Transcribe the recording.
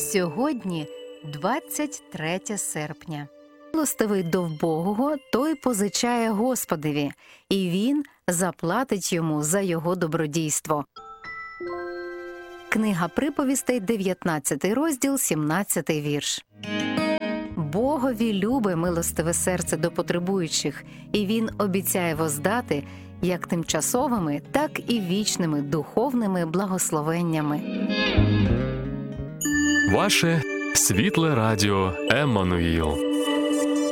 Сьогодні 23 серпня. Милостивий до вбогого, той позичає Господеві, і він заплатить йому за його добродійство. Книга приповістей, 19 розділ, 17 вірш. Богові любе милостиве серце до потребуючих, і він обіцяє воздати як тимчасовими, так і вічними духовними благословеннями. Ваше світле радіо Еммануїл.